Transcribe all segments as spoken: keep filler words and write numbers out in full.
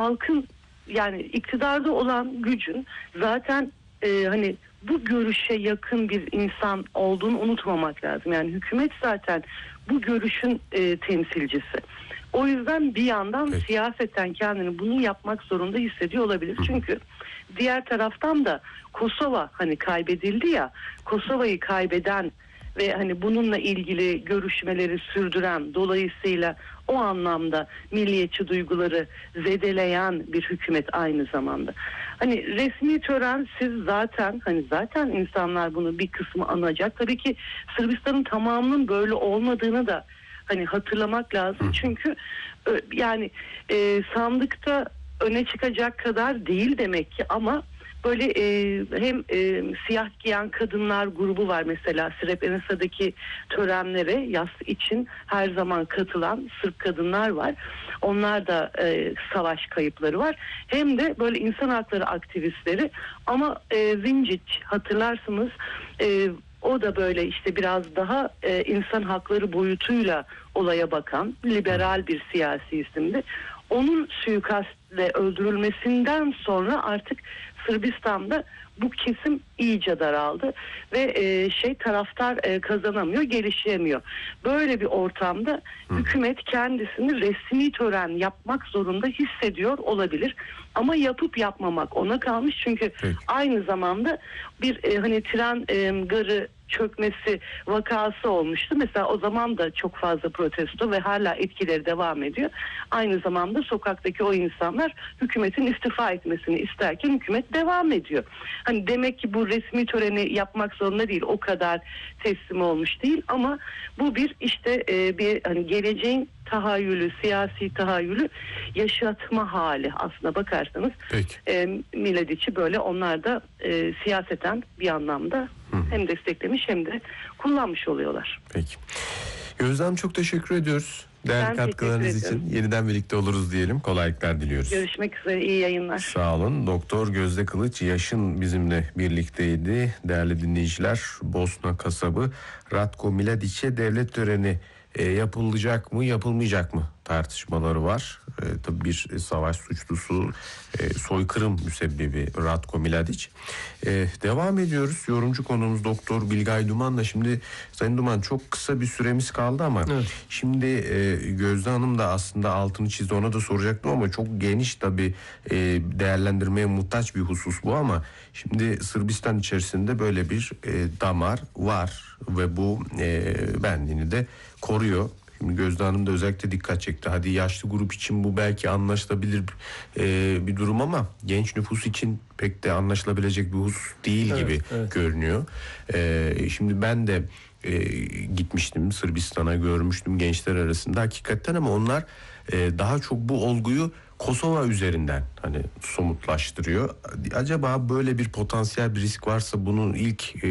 halkın, yani iktidarda olan gücün zaten e, hani bu görüşe yakın bir insan olduğunu unutmamak lazım. Yani hükümet zaten bu görüşün e, temsilcisi. O yüzden bir yandan evet. siyaseten kendini bunu yapmak zorunda hissediyor olabilir. Çünkü diğer taraftan da Kosova hani kaybedildi ya, Kosova'yı kaybeden ve hani bununla ilgili görüşmeleri sürdüren, dolayısıyla o anlamda milliyetçi duyguları zedeleyen bir hükümet aynı zamanda. Hani resmi tören siz zaten hani zaten insanlar bunu bir kısmı anacak. Tabii ki Sırbistan'ın tamamının böyle olmadığını da hani hatırlamak lazım. Çünkü yani e, sandıkta öne çıkacak kadar değil demek ki, ama böyle e, hem e, siyah giyen kadınlar grubu var mesela Srebrenica'daki törenlere yas için her zaman katılan Sırp kadınlar var. Onlar da e, savaş kayıpları var. Hem de böyle insan hakları aktivistleri, ama e, Zincic hatırlarsınız, e, o da böyle işte biraz daha e, insan hakları boyutuyla olaya bakan liberal bir siyasi isimdi. Onun suikastle öldürülmesinden sonra artık Sırbistan'da bu kesim iyice daraldı ve e, şey taraftar e, kazanamıyor, gelişemiyor. Böyle bir ortamda Hı. hükümet kendisini resmi tören yapmak zorunda hissediyor olabilir. Ama yapıp yapmamak ona kalmış, çünkü Peki. aynı zamanda bir e, hani tren e, garı çökmesi vakası olmuştu. Mesela o zaman da çok fazla protesto ve hala etkileri devam ediyor. Aynı zamanda sokaktaki o insanlar hükümetin istifa etmesini isterken hükümet devam ediyor. Hani demek ki bu resmi töreni yapmak zorunda değil, o kadar teslim olmuş değil, ama bu bir işte e, bir hani geleceğin tahayyülü, siyasi tahayyülü yaşatma hali aslına bakarsanız. E, Miladic'i böyle onlar da e, siyaseten bir anlamda Hı. hem desteklemiş hem de kullanmış oluyorlar. Peki. Gözlem, çok teşekkür ediyoruz. Değerli ben katkılarınız için yeniden birlikte oluruz diyelim. Kolaylıklar diliyoruz. Görüşmek üzere. İyi yayınlar. Sağ olun. Doktor Gözde Kılıç Yaşın bizimle birlikteydi. Değerli dinleyiciler, Bosna kasabı Ratko Miladic'e devlet töreni e, yapılacak mı, yapılmayacak mı tartışmaları var. E, tabii bir savaş suçlusu, e, soykırım müsebbibi Ratko Miladic. E, devam ediyoruz. Yorumcu konuğumuz Doktor Bilgay Duman'la. Şimdi Sayın Duman, çok kısa bir süremiz kaldı ama evet. şimdi e, Gözde Hanım da aslında altını çizdi, ona da soracaktım ama çok geniş tabii e, değerlendirmeye muhtaç bir husus bu, ama şimdi Sırbistan içerisinde böyle bir e, damar var ve bu e, benliğini de koruyor. Şimdi Gözde Hanım da özellikle dikkat çekti. Hadi yaşlı grup için bu belki anlaşılabilir e, bir durum, ama genç nüfus için pek de anlaşılabilecek bir husus değil evet, gibi evet. görünüyor. E, şimdi ben de e, gitmiştim Sırbistan'a, görmüştüm gençler arasında hakikaten, ama onlar e, daha çok bu olguyu Kosova üzerinden hani somutlaştırıyor. Acaba böyle bir potansiyel bir risk varsa bunun ilk e,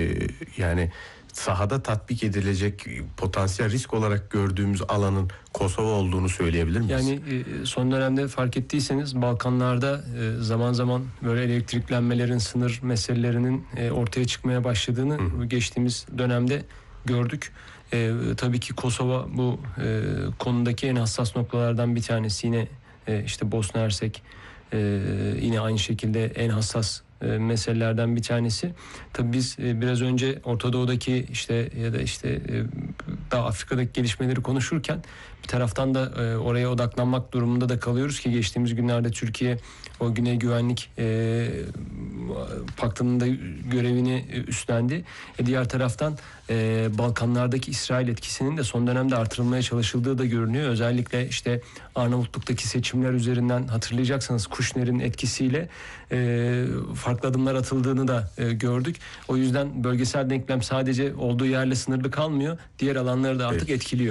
yani sahada tatbik edilecek potansiyel risk olarak gördüğümüz alanın Kosova olduğunu söyleyebilir miyiz? Yani son dönemde fark ettiyseniz Balkanlarda zaman zaman böyle elektriklenmelerin, sınır meselelerinin ortaya çıkmaya başladığını hı hı. geçtiğimiz dönemde gördük. Ee, tabii ki Kosova bu e, konudaki en hassas noktalardan bir tanesi. Yine e, işte Bosna Hersek e, yine aynı şekilde en hassas e, meselelerden bir tanesi. Tabii biz e, biraz önce Orta Doğu'daki işte ya da işte e, daha Afrika'daki gelişmeleri konuşurken bir taraftan da e, oraya odaklanmak durumunda da kalıyoruz ki geçtiğimiz günlerde Türkiye o Güney Güvenlik e, Paktı'nın da görevini üstlendi. E, diğer taraftan e, Balkanlardaki İsrail etkisinin de son dönemde artırılmaya çalışıldığı da görünüyor. Özellikle işte Arnavutluk'taki seçimler üzerinden hatırlayacaksınız Kuşner'in etkisiyle e, farklı adımlar atıldığını da e, gördük. O yüzden bölgesel denklem sadece olduğu yerle sınırlı kalmıyor. Diğer alanları da artık Peki. etkiliyor.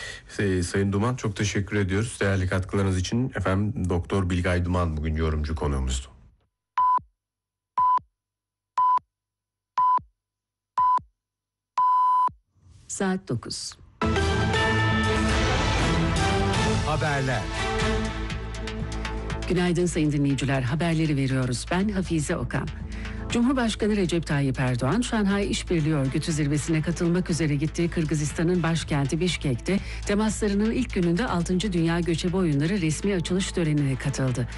Sayın Duman, çok teşekkür ediyoruz değerli katkılarınız için. Efendim, Doktor Bilgay Duman bugün yorumcu konuğumuzdu. Saat dokuz. Haberler. Günaydın sayın dinleyiciler. Haberleri veriyoruz. Ben Hafize Okan. Cumhurbaşkanı Recep Tayyip Erdoğan, Şanghay İşbirliği Örgütü zirvesine katılmak üzere gittiği Kırgızistan'ın başkenti Bişkek'te temaslarının ilk gününde altıncı Dünya Göçebe Oyunları resmi açılış törenine katıldı.